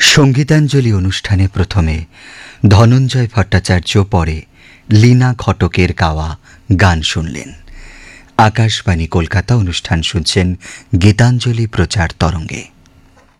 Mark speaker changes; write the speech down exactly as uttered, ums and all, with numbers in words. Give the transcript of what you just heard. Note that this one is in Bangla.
Speaker 1: সঙ্গীতাঞ্জলি অনুষ্ঠানে প্রথমে ধনঞ্জয় ভট্টাচার্য, পরে লীনা ঘটকের গাওয়া গান শুনলেন। আকাশবাণী কলকাতা অনুষ্ঠান শুনছেন গীতাঞ্জলি প্রচার তরঙ্গে।